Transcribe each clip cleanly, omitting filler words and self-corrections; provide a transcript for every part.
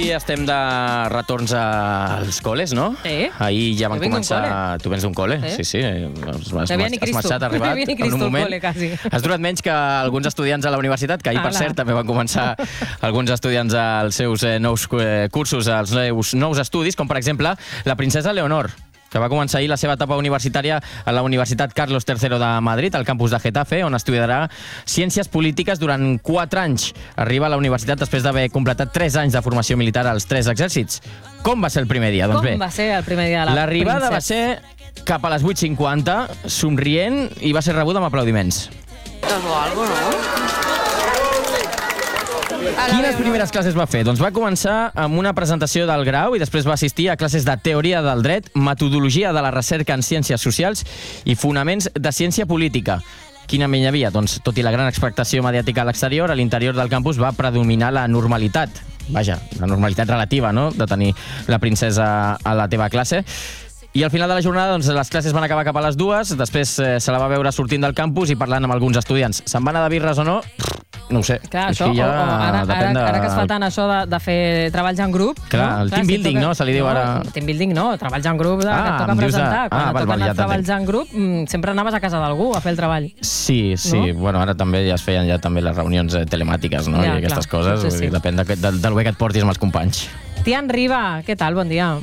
estem de retorns als col·les, no? Ahir ja van començar... Tu vens d'un col·le? Sí. Has marxat, arribat en un moment. Has durat menys que alguns estudiants a la universitat, que ahir, per cert, també van començar alguns estudiants als seus nous cursos, als nous estudis, com per exemple la princesa Leonor, que va començar ahir la seva etapa universitària a la Universitat Carlos III de Madrid, al campus de Getafe, on estudiarà Ciències Polítiques durant 4 anys. Arriba a la universitat després d'haver completat 3 anys de formació militar als 3 exèrcits. Com va ser el primer dia? Doncs bé, com va ser el primer dia de la princesa? L'arribada va ser cap a les 8:50, somrient, i va ser rebuda amb aplaudiments. Quines primeres classes va fer? Doncs va començar amb una presentació del grau i després va assistir a classes de teoria del dret, metodologia de la recerca en ciències socials i fonaments de ciència política. Quina menya havia? Doncs, tot i la gran expectació mediàtica a l'exterior, a l'interior del campus va predominar la normalitat. Vaja, la normalitat relativa, no?, de tenir la princesa a la teva classe. I al final de la jornada, doncs, les classes van acabar cap a les 2, després se la va veure sortint del campus i parlant amb alguns estudiants. Se'n va anar de birres o no? No ho sé. Clar, això, ara que es fa tant això de fer treballs en grup... Clar, el team building, no? Se li diu ara... Team building no, treballs en grup que et toca presentar. Quan et toquen els treballs en grup, sempre anaves a casa d'algú a fer el treball. Sí. Bueno, ara també ja es feien també les reunions telemàtiques, no? I aquestes coses. Depèn del bé que et portis amb els companys. Tian Riba, què tal? Bon dia.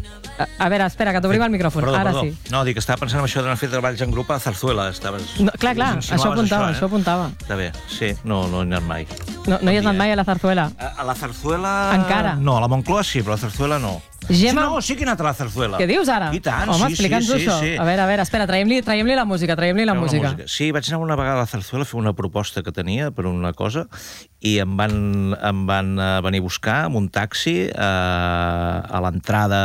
A veure, espera, que t'obrim el micròfon. Ara sí. No, dic que estava pensant en això d'anar a fer treballs en grup a Zarzuela. Clar, això apuntava. Està bé, sí, no he anat mai. No hi has anat mai a la Zarzuela? A la Zarzuela... Encara? No, a la Moncloa sí, però a la Zarzuela no. No, sí que he anat a la Zarzuela. Què dius ara? I tant, home, explica'ns això. A veure, espera, traiem-li la música, Sí, vaig anar una vegada a la Zarzuela a fer una proposta que tenia per una cosa i em van venir a buscar amb un taxi a l'entrada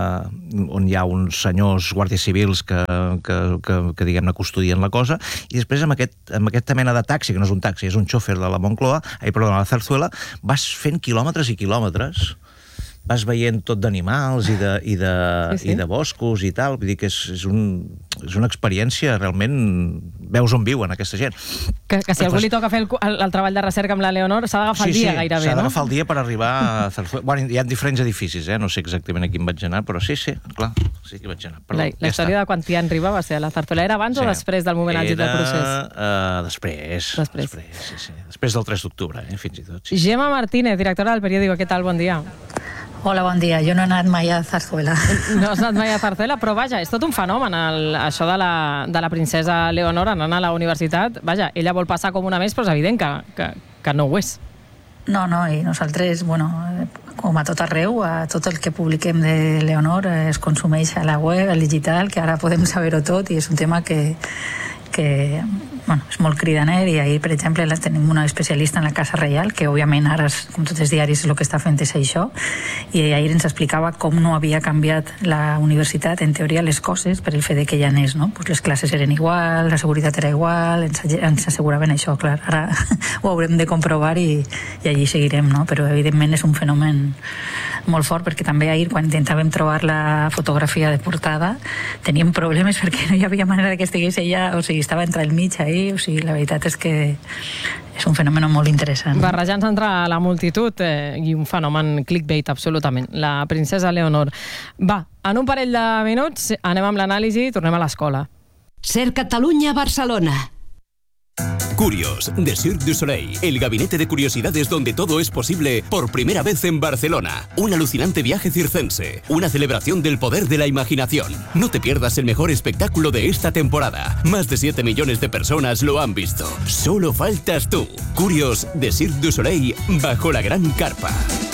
on hi ha uns senyors guàrdies civils que diguem-ne, custodien la cosa, i després amb aquesta mena de taxi, que no és un taxi, és un xòfer de la Moncloa, a la Zarzuela, vas fent quilòmetres i quilòmetres. Vas veient tot d'animals i de boscos i tal. Vull dir que és una experiència, realment, veus on viuen aquesta gent. Que si algú li toca fer el treball de recerca amb la Leonor, s'ha d'agafar el dia gairebé, no? S'ha d'agafar el dia per arribar a Zarzuela. Bueno, hi ha diferents edificis, no sé exactament a quin vaig anar, però sí, clar, sí que vaig anar. La història de quan Tian Riba va ser a la Zarzuela era abans o després del moment àlgid del procés? Després. Després del 3 d'octubre, fins i tot. Gemma Martínez, directora del periòdico, què tal? Bon dia. Hola, bon dia. Jo no he anat mai a Zarzuela. No has anat mai a Zarzuela, però vaja, és tot un fenomen, això de la princesa Leonor anant a la universitat. Vaja, ella vol passar com una més, però és evident que no ho és. No, i nosaltres, bueno, com a tot arreu, a tot el que publiquem de Leonor es consumeix a la web, al digital, que ara podem saber-ho tot, i és un tema que és molt cridaner, i ahir, per exemple, tenim una especialista en la Casa Reial, que òbviament ara, com tots els diaris, el que està fent és això, i ahir ens explicava com no havia canviat la universitat, en teoria, les coses per el fet que ja n'és, no? Les classes eren igual, la seguretat era igual, ens asseguraven això, clar. Ara ho haurem de comprovar i allí seguirem, no? Però evidentment és un fenomen molt fort, perquè també ahir, quan intentàvem trobar la fotografia de portada, teníem problemes perquè no hi havia manera que estigués ella, o sigui, estava entre el mig ahí, o sigui, la veritat és que és un fenomen molt interessant. Barrejant-se entre la multitud i un fenomen clickbait, absolutament. La princesa Leonor. Va, en un parell de minuts anem amb l'anàlisi i tornem a l'escola. Ser Catalunya Barcelona. Curios, de Cirque du Soleil, el gabinete de curiosidades donde todo es posible por primera vez en Barcelona. Un alucinante viaje circense, una celebración del poder de la imaginación. No te pierdas el mejor espectáculo de esta temporada. Más de 7 millones de personas lo han visto. Solo faltas tú. Curios, de Cirque du Soleil, bajo la gran carpa.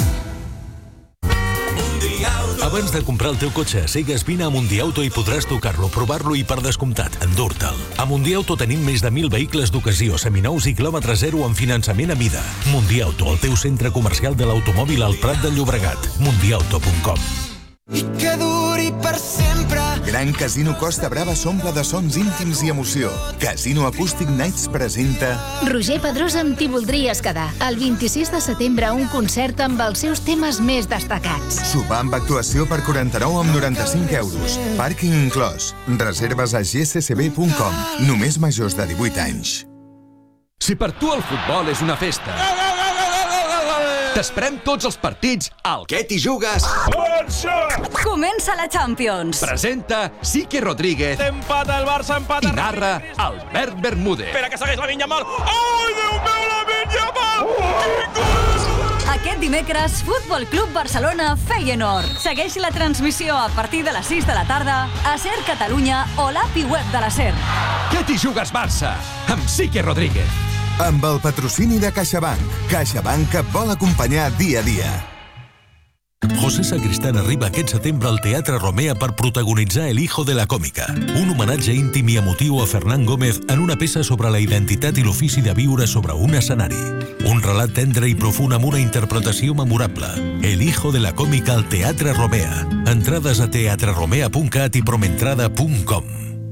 Abans de comprar el teu cotxe, sigues vine a Mundiauto i podràs tocar-lo, provar-lo i, per descomptat, endur-te'l. A Mundiauto tenim més de 1.000 vehicles d'ocasió, seminous i quilòmetre zero amb finançament a mida. Mundiauto, el teu centre comercial de l'automòbil al Prat de Llobregat. Mundiauto.com. I que duri per sempre. Gran Casino Costa Brava s'omple de sons íntims i emoció. Casino Acoustic Nights presenta Roger Pedrosa amb T'hi voldries quedar. El 26 de setembre un concert amb els seus temes més destacats. Sopar amb actuació per 49 amb 95 euros. Pàrquing inclòs. Reserves a gccb.com. Només majors de 18 anys. Si per tu el futbol és una festa, T'esperem tots els partits al Què t'hi jugues? Comença la Champions. Presenta Sique Rodríguez. Empata el Barça, empata... I narra Albert Bermúdez. Espera que segueix la Yamal. Ai, Déu meu, la Yamal! Aquest dimecres, Futbol Club Barcelona Feyenoord. Segueix la transmissió a partir de les 6 de la tarda a SER Catalunya o l'API web de la SER. Què t'hi jugues, Barça? Amb Sique Rodríguez. Amb el patrocini de CaixaBank. CaixaBank que et vol acompanyar dia a dia. José Sacristán arriba aquest setembre al Teatre Romea per protagonitzar El hijo de la còmica, un homenatge íntim i emotiu a Fernán Gómez en una peça sobre la identitat i l'ofici de viure sobre un escenari. Un relat tendre i profund amb una interpretació memorable. El hijo de la còmica al Teatre Romea. Entrades a teatreromea.cat i promentrada.com.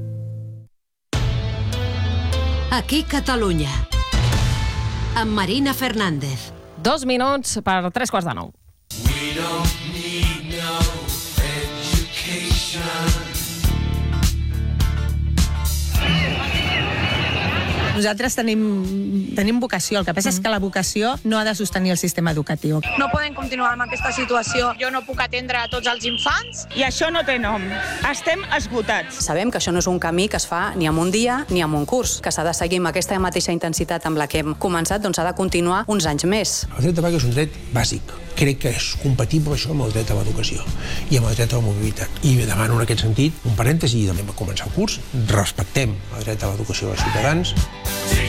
Aquí Catalunya. Amb Marina Fernández. 2 minuts per 9:03. We don't need no education. Nosaltres tenim vocació, el que passa és que la vocació no ha de sostenir el sistema educatiu. No podem continuar amb aquesta situació. Jo no puc atendre a tots els infants i això no té nom. Estem esgotats. Sabem que això no és un camí que es fa ni en un dia ni en un curs, que s'ha de seguir amb aquesta mateixa intensitat amb la que hem començat, doncs s'ha de continuar uns anys més. El dret de vaga és un dret bàsic. Crec que és compatible això amb el dret a l'educació i amb el dret a la mobilitat. I demano en aquest sentit un parèntesi i també va començar el curs. Respectem el dret a l'educació dels ciutadans.